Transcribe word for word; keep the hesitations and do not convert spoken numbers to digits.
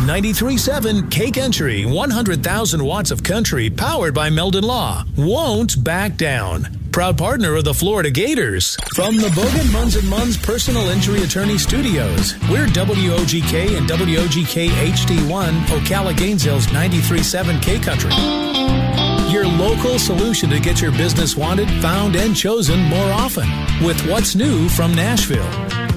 ninety-three point seven K Country, one hundred thousand watts of country powered by Meldon Law, won't back down. Proud partner of the Florida Gators. From the Bogan Munz and Munz Personal Injury Attorney Studios, we're W O G K and W O G K H D one, Ocala Gainesville's ninety-three point seven K Country. Your local solution to get your business wanted, found, and chosen more often with what's new from Nashville.